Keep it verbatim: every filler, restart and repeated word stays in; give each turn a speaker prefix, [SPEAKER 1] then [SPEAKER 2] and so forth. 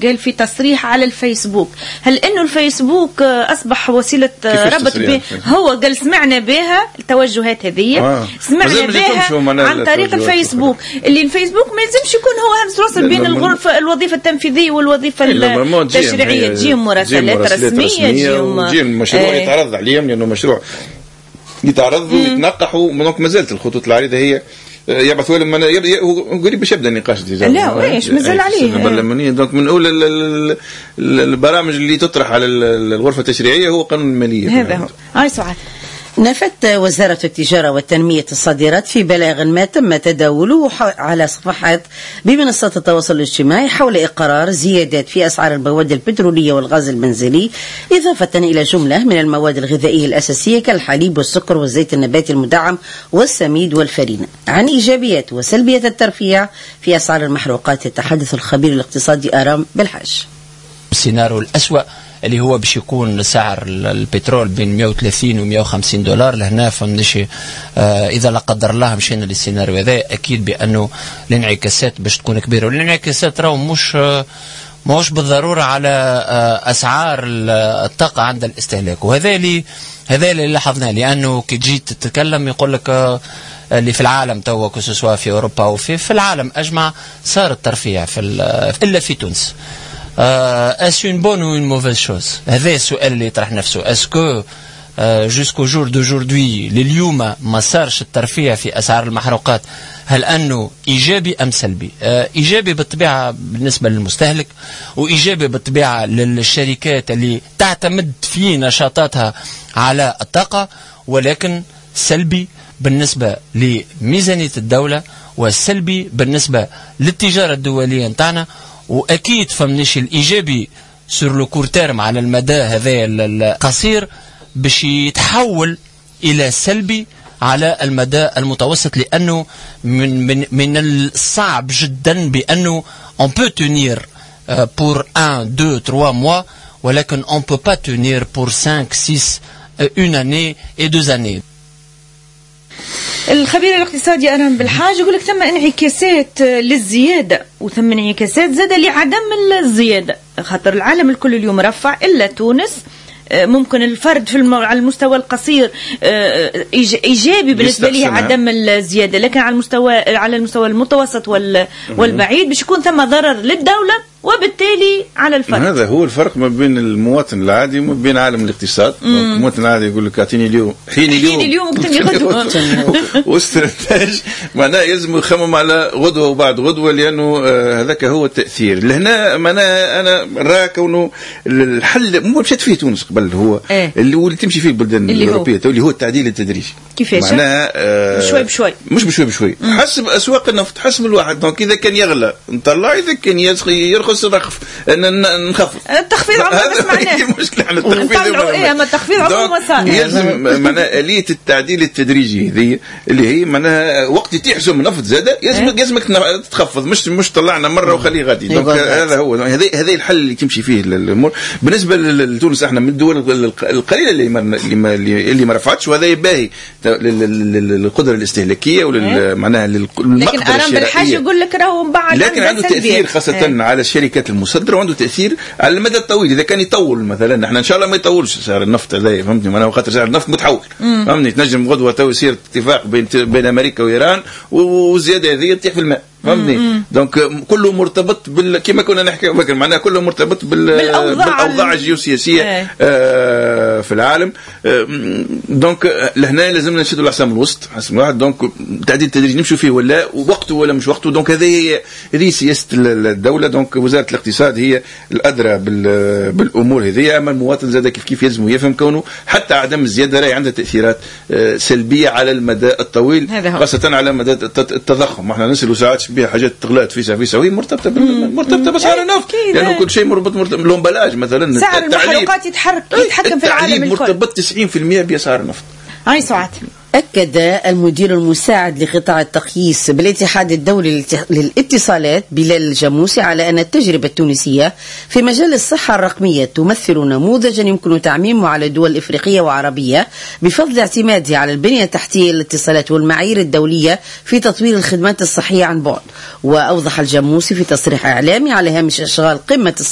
[SPEAKER 1] قال في تصريح على الفيسبوك، هل انه الفيسبوك اصبح وسيله ربط بين، هو قال سمعنا بها التوجهات هذه آه. سمعنا بها عن طريق الفيسبوك، اللي الفيسبوك ما يلزمش يكون هو همز وصل بين الغرفه الوظيفه التنفيذيه والوظيفه التشريعيه، تجيهم مراسلات رسميه، تجيهم
[SPEAKER 2] مشروع آه. يتعرض عليهم لانه مشروع يتعرض ويتنقحوا. دونك ما زالت الخطوط العريضه هي يبعثوا لهم قريب باش يبدا النقاش ديجا.
[SPEAKER 1] لا ايش مازال عليه
[SPEAKER 2] البرلمانيه. دونك من اول البرامج اللي تطرح على الغرفه التشريعيه هو قانون الماليه.
[SPEAKER 1] هذا هو. هاي سعاد.
[SPEAKER 3] نفت وزارة التجارة والتنمية الصادرات في بلاغ ما تم تداوله على صفحات بمنصات التواصل الاجتماعي حول إقرار زيادات في أسعار المواد البترولية والغاز المنزلي، إضافة إلى جملة من المواد الغذائية الأساسية كالحليب والسكر والزيت النباتي المدعم والسميد والفرينة. عن إيجابيات وسلبيات الترفيع في أسعار المحروقات يتحدث الخبير الاقتصادي آرام بالحاج.
[SPEAKER 4] السيناريو الأسوأ اللي هو باش يكون سعر البترول بين مئة وثلاثين و مئة وخمسين دولار لهنا، فمنش آه اذا لا قدر الله مشينا للسيناريو هذا اكيد بانه الانعكاسات باش تكون كبيره، والانعكاسات راهو مش آه مش بالضروره على آه اسعار الطاقه عند الاستهلاك، وهذا اللي هذا اللي لاحظناه، لانه كي تجي تتكلم يقول لك آه اللي في العالم توا كسوا في اوروبا وفي في العالم اجمع صار الترفيع في الا في تونس. Est-ce une bonne ou une mauvaise chose? هذا السؤال اللي يطرح نفسه. Est-ce que jusqu'au jour d'aujourd'hui لليوم ما صارش الترفيع في أسعار المحروقات هل أنه إيجابي أم سلبي؟ إيجابي بالطبيعة بالنسبة للمستهلك، وإيجابي بالطبيعة للشركات اللي تعتمد في نشاطاتها على الطاقة، ولكن سلبي بالنسبة لميزانية الدولة، والسلبي بالنسبة للتجارة الدولية نتاعنا. واكيد فمنش الايجابي سور لو كور تيرم على المدى هذا القصير باش يتحول الى سلبي على المدى المتوسط، لانه من من من الصعب جدا بانه on peut tenir pour un, deux, trois mois، ولكن on peut pas tenir pour cinq, six, une année et deux années.
[SPEAKER 1] الخبير الاقتصادي آرام بالحاج يقول لك ثم انعكاسات للزيادة وثم انعكاسات زادة لعدم الزيادة، خاطر العالم الكل اليوم رفع إلا تونس. ممكن الفرد في المو... على المستوى القصير إيجابي بالنسبة لي عدم الزيادة، لكن على المستوى على المستوى المتوسط وال... والبعيد باش يكون ثم ضرر للدولة وبالتالي على الفرد.
[SPEAKER 2] هذا هو الفرق ما بين المواطن العادي وما بين عالم الاقتصاد. المواطن العادي يقول لك اعطيني اليوم حين اليوم
[SPEAKER 1] حين اليوم وقتني غدوه
[SPEAKER 2] واستراتيج معناه يلزم يخمم على غدوه وبعد غدوه، لانه آه هذاك هو التاثير. لهنا معناه انا راه كونه الحل مشات فيه تونس قبل هو
[SPEAKER 1] إيه؟
[SPEAKER 2] اللي هو اللي تمشي فيه البلدان الاوروبيه اللي هو التعديل التدريجي.
[SPEAKER 1] كيفاش؟
[SPEAKER 2] معناها آه
[SPEAKER 1] بشوي بشوي
[SPEAKER 2] مش بشوي بشوي مم. حسب اسواق النفط، حسب الواحد. دونك اذا كان يغلى نطلع، اذا كان يرخص نرخف نخفض.
[SPEAKER 1] التخفيض عمره ما سمعناه.
[SPEAKER 2] المشكله على التخفيض
[SPEAKER 1] ايه اما التخفيض عمره ما صار.
[SPEAKER 2] يلزم معناها آلية التعديل التدريجي هذه اللي هي معناها وقت يتيحسم النفط زاده يلزمك يلزمك تخفض، مش مش طلعنا مره وخليه غادي. دونك هذا هو هذا هذا الحل اللي تمشي فيه الامور. بالنسبه لتونس احنا من الدول القليله اللي ما اللي ما رفعتش، وهذا باهي للقدره الاستهلاكيه ومعناها
[SPEAKER 1] لكن آرام بالحاج يقول لك راهو مبعد،
[SPEAKER 2] لكن عنده تاثير خاصه ايه. على الشركات المصدره، وعنده تاثير على المدى الطويل. اذا كان يطول مثلا، احنا ان شاء الله ما يطولش سعر النفط هذا، فهمتني؟ معناها خاطر سعر النفط متحول، فهمتني؟ تنجم غدوه تو يصير اتفاق بين بين امريكا وايران والزياده هذه تطيح في الماء، فهمني؟ دونك كله مرتبط بال كما كنا نحكي بكر، معناها كله مرتبط بال
[SPEAKER 1] بالاوضاع,
[SPEAKER 2] بالأوضاع الجيوسياسيه ايه. آه في العالم. آه دونك لهنا لازمنا نشدوا الاحسام الوسط حسب واحد. دونك تعديل التدريج نمشوا فيه ولا وقته ولا مش وقته. دونك هذه هذه سياسه الدوله. دونك وزاره الاقتصاد هي الادرى بالامور هذه. اما المواطن زاد كيف كيف يلزم يفهم كونه حتى عدم الزياده راهي عندها تاثيرات آه سلبيه على المدى الطويل، خاصه على مدى التضخم. احنا نسالوا ساعات بها حاجات تغلات فيسا فيسا وهي مرتبطه مرتبطه بسعر النفط، لانه يعني كل شيء مرتبط مرتبط بالامبلاج مثلا.
[SPEAKER 1] سعر المحروقات يتحرك يتحكم في العالم الكل،
[SPEAKER 2] مرتبط تسعين بالمئة بأسعار النفط.
[SPEAKER 1] هاي سعاد.
[SPEAKER 3] أكد المدير المساعد لقطاع التقييس بالاتحاد الدولي للاتصالات بلال الجاموسي على أن التجربة التونسية في مجال الصحة الرقمية تمثل نموذجا يمكن تعميمه على دول إفريقية وعربية بفضل اعتمادها على البنية التحتية للاتصالات والمعايير الدولية في تطوير الخدمات الصحية عن بعد. وأوضح الجاموسي في تصريح إعلامي على هامش إشغال قمة